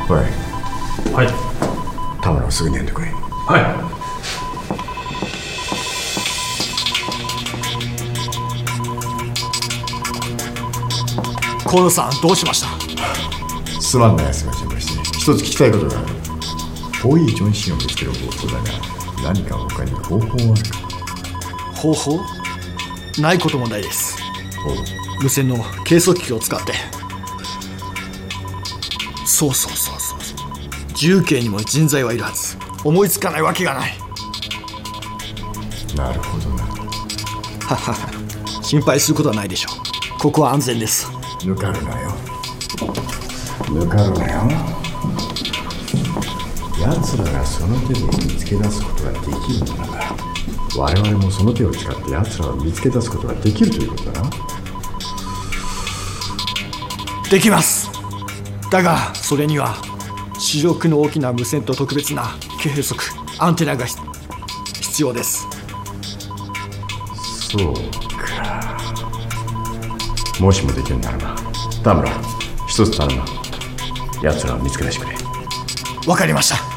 おい、 はい。 田村をすぐに呼んでこい。 はい。 河野さん、どうしました？ すまんな奴が邪魔して、一つ聞きたいことがある。多いジョンシンを見つける方法だが、何か他に方法はあるか？ 方法？ないこともないです。 おう。 無線の計測器を使って。そう。重慶にも人材はいるはず。思いつかないわけがない。 なるほどな。 ははは。心配することはないでしょう。ここは安全です。 ぬかるなよ。ぬかるなよ。奴らがその手で見つけ出すことができるのなら、我々もその手を使って奴らを見つけ出すことができるということだな。 できます。だがそれには主力の大きな無線と特別な計測アンテナが必要です。 そうか。もしもできるならば、田村、一つ頼む。奴らを見つけ出してくれ。 わかりました。